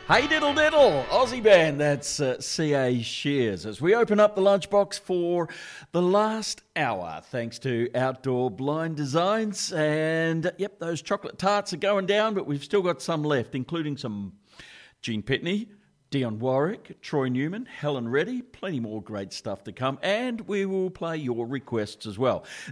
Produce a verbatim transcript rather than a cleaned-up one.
Hey diddle diddle, Aussie band, that's uh, C A Shears. As we open up the lunchbox for the last hour, thanks to Outdoor Blind Designs. And uh, yep, those chocolate tarts are going down, but we've still got some left, including some Gene Pitney, Dion Warwick, Troy Newman, Helen Reddy, plenty more great stuff to come, and we will play your requests as well.